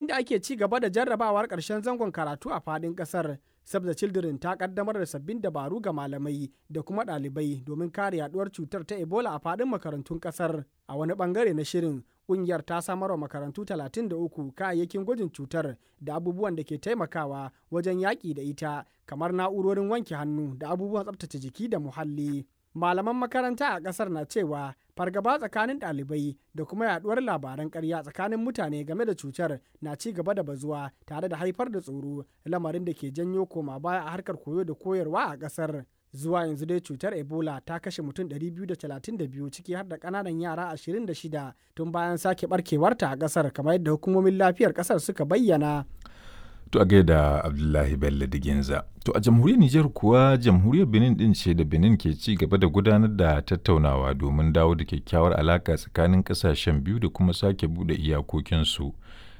da ake ci gaba da jarrabawar ƙarshen zangon karatu a faɗin ƙasar, Save the Children ta ƙaddamar da sabbin dabaru ga malamai da kuma ɗalibai domin kare yaduwar cutar ta Ebola a faɗin makarantun ƙasar. A wani ɓangare na shirin, ƙungiyar ta samar wa makarantu 33 kayayyakin gwajin cutar da abubuwan da ke taimakawa wajen yaƙi da ita, kamar na'urorin wanke hannu da abubuwan tsaftace jiki da muhalli. Malaman makaranta a ƙasar na cewa fargaba tsakanin ɗalibai da kuma yaduwar labaran ƙarya tsakanin mutane game da cutar na ci gaba da bazuwa tare da haifar da tsoro, lamarin da ke janyo koma baya a harkar koyo da koyarwa a ƙasar. Zuwa yanzu dai cutar Ebola ta kashe mutum 232 ciki har da ƙananan yara 26 tun bayan sake barkewarta a ƙasar, kamar yadda hukumomin lafiyar ƙasar suka bayyana. To a gaida Abdullahi Bello Diginza. To a jamhuriyar Nijar kuwa jamhuriyar Benin din ce da Benin ke ci gaba da gudanar da tattaunawa domin dawo da kyakkyawar alaka tsakanin kasashen biyu da kuma sake bude iyakokinsu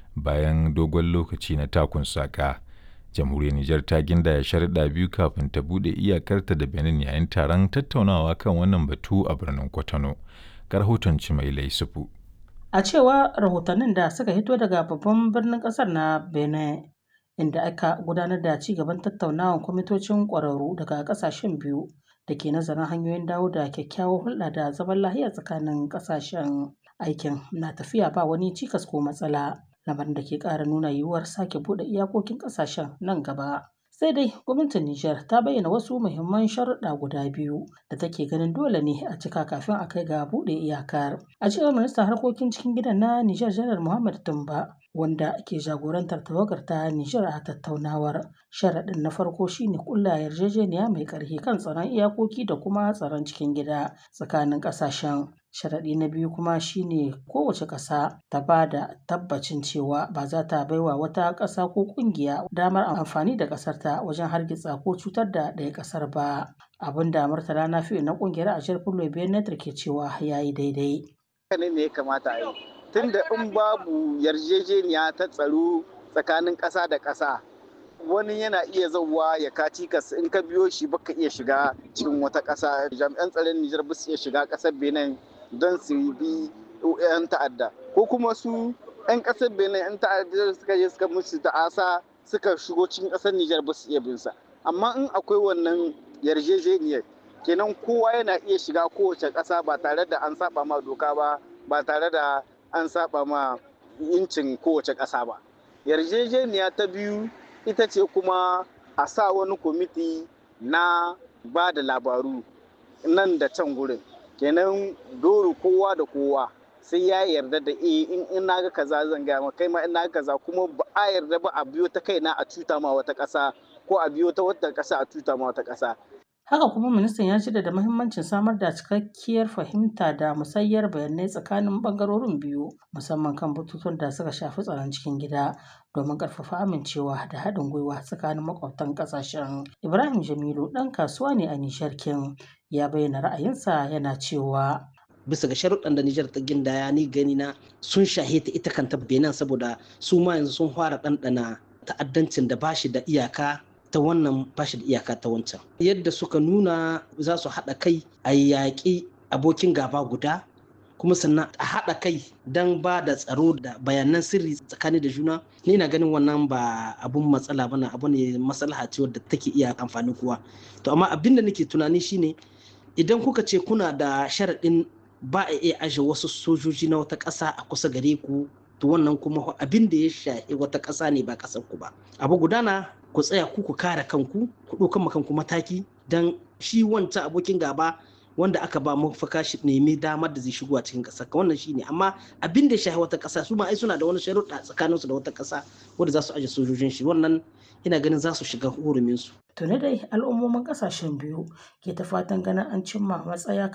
bayan dogon lokaci na takun saka. Jamhuriyar Nijar ta gindaya sharuɗa biyu kafin ta bude iyakarta da Benin yayin taron tattaunawa kan wannan batu a birnin Kwatano. Ga rahoton Cimailai Sufu. A cewa rahotannin da suka hito daga babban birnin ƙasar na Benin, inda aka gudanar da ci gaban tattaunawar kwamitocin ƙwararru daga ƙasashen biyu da ke nazarin hanyoyin dawo da kyakkyawar hulɗa da zaman lafiya tsakanin ƙasashen. Aikin na tafiya ba wani cikas ko matsala, lamarin da ke ƙara nuna yiwuwar sake buɗe iyakokin ƙasashen nan gaba. Sai dai gwamnatin Nijar ta bayyana wasu muhimman sharuɗa guda biyu da take ganin dole ne a cika kafin a kai ga buɗe iyakar. A cewar ministan harkokin cikin gidan na Nijar Janar Muhammad Tumba, wanda ke jagorantar tawagar ta Nijar a tattaunawar. Sharaɗin na farko shine ƙulla yarjejeniya mai ƙarfi kan tsaron iyakoki da kuma tsaron cikin gida tsakanin ƙasashen. Sharaɗi na biyu kuma shine kowace ƙasa ta ba da tabbacin cewa ba za ta baiwa wata ƙasa ko ƙungiya damar amfani da ƙasarta wajen hargitsa ko cutar da ɗaya ƙasar ba. Abin da Murtala Nafi'u na ƙungiyar Ashir Fullo Benetar ke cewa ya yi daidai. Ne ya kamata a yi. Tunda in babu yarjejeniya ta tsaro tsakanin ƙasa da ƙasa, wani yana iya zauwa ya kaci kas in ka biyo shi baka iya shiga cikin wata ƙasa. Jami'an tsaron Nijar ba su iya shiga ƙasar Benin don su bi 'yan ta'adda, ko kuma su 'yan ƙasar Benin 'yan ta'adda suka je suka musu ta'asa suka shigo cikin ƙasar Nijar ba su iya bin sa. Amma in akwai wannan yarjejeniyar, kenan kowa yana iya shiga kowace ƙasa ba tare da an saba ma doka ba tare da an saba ma incin kowace ƙasa ba. Yarjejeniya ta biyu ita ce kuma a sa wani kwamiti na ba da labaru nan da can gurin. Kenan dole kowa da kowa sai ya yarda da in na ga kaza zan gaya ma kai ma in na ga kaza, kuma ba a yarda ba a biyo ta kaina a cuta ma wata ƙasa ko a biyo ta wata ƙasa a cuta ma wata ƙasa. Haka kuma ministan ya jaddada muhimmancin samar da cikakkiyar fahimta da musayyar bayanai tsakanin bangarorin biyu, musamman kan batutuwan da suka shafi tsaron cikin gida domin ƙarfafa amincewa da haɗin gwiwa tsakanin makwabtan ƙasashen. Ibrahim Jamilu ɗan kasuwa ne a Nijar kin ya bayyana ra'ayinsa yana cewa bisa ga sharuɗan da Nijar ta gindaya ni gani na sun shahe ta ita kanta Benin, saboda su ma yanzu sun fara ɗanɗana ta'addancin da bashi da iyaka ta wannan bashi da iyaka ta wancan. Yadda suka nuna za su haɗa kai a yaƙi abokin gaba guda, kuma sannan a haɗa kai don ba da tsaro da bayanan sirri tsakani da juna. Ni na ganin wannan ba abun matsala bane, abu ne maslaha ce wadda take iya amfani kowa. To amma abin da nake tunani shine idan kuka ce kuna da sharaɗin ba a iya aje wasu sojoji na wata ƙasa a kusa gare ku, to wannan kuma abin da ya shafi wata ƙasa ne ba ƙasar ku ba. Abu gudana ku tsaya ku kare kanku, ku ɗaukan kanku mataki don shi wancan abokin gaba wanda aka ba mafaka shi nemi damar da zai shigo a cikin ƙasar ka, wannan shine. Amma abin da ya shafi wata ƙasa su ma ai suna da wani sharuɗa tsakaninsu da wata ƙasa wanda za su aje sojojin shi, wannan ina ganin za su shiga hurumin su. Tuni dai al'ummomin ƙasashen biyu ke ta fatan ganin an cimma matsaya